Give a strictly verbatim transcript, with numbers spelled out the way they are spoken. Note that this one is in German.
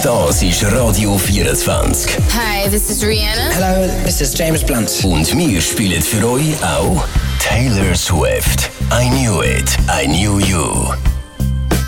Das ist Radio vierundzwanzig. Hi, this is Rihanna. Hello, this is James Blunt. Und wir spielen für euch auch Taylor Swift. I Knew It, I Knew You.